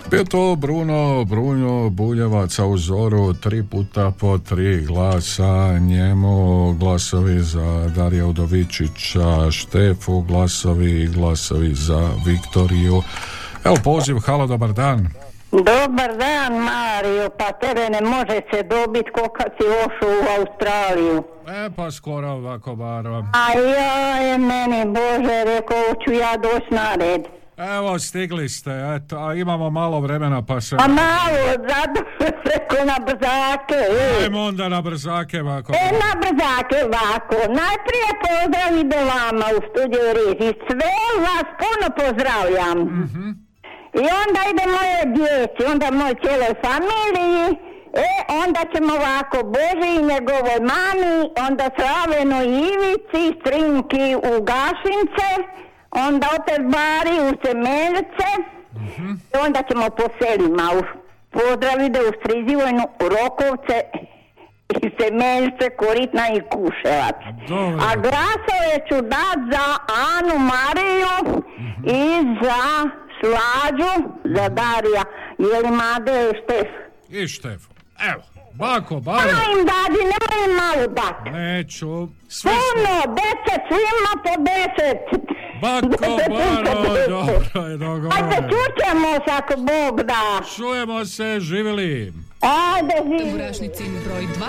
Bio to Bruno Buljevac, a u Zoru 3 puta po 3 glasa njemu, glasovi za Darija Udovičića, Štefu, glasovi za Viktoriju. Evo poziv, halo, dobar dan. Dobar dan, Mario, pa tebe ne može se dobiti ko kad si ošao u Australiju. Pa skoro ovako baro. A ja meni, Bože, rekao, ću ja doći na red. Evo, stigli ste, eto, a imamo malo vremena pa se... A malo, zato se na brzake. Ajmo onda na brzake ovako. Na brzake ovako. Najprije pozdravite vama u studiju Rizi. Sve vas puno pozdravljam. I onda ide moje djeci, onda moj cijeloj familiji. Onda ćemo ovako Boži i njegovoj mami, onda Slaveno i Ivici, Strinki u Gašince, onda opet Bari u Semeljce, i onda ćemo po selima. Pozdrav ide u Strizivojnu, Rokovce, i Semeljce, Koritna i Kuševac. Dobre. A glasove ću dat za Anu Mariju i za Slađu, za Darija, Jeli Made i Štef. I Štefu. Evo, bako, baro. Samo im dadi, nemoj im malo dati. Neću. Sve Puno, 10, svima po 10. Bako, baro, dobro je dogovor. Ajde, čućemo se ako Bog da. Čujemo se, živjeli. Ajde, živjeli. Tamburašnicin broj 2.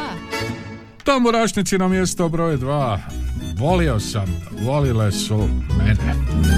Tamburašnici na mjesto broj 2. Volio sam, volile su mene.